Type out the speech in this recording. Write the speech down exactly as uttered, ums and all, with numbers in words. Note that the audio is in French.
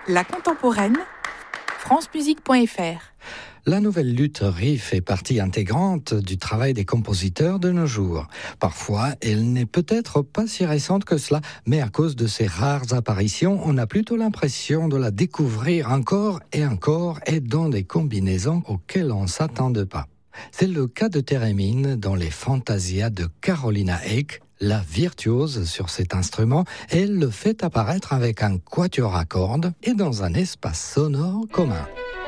La contemporaine, france musique point f r. La nouvelle lutherie fait partie intégrante du travail des compositeurs de nos jours. Parfois, elle n'est peut-être pas si récente que cela, mais à cause de ses rares apparitions, on a plutôt l'impression de la découvrir encore et encore et dans des combinaisons auxquelles on ne s'attendait pas. C'est le cas de Thérémine dans les Fantasias de Carolina Eyck, la virtuose sur cet instrument. Elle le fait apparaître avec un quatuor à cordes et dans un espace sonore commun.